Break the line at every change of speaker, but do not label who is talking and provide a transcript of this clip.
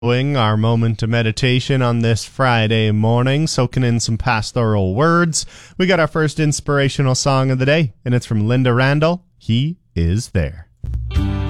Our moment of meditation on this Friday morning, soaking in some pastoral words. We got our first inspirational song of the day, and it's from Linda Randall, He Is There.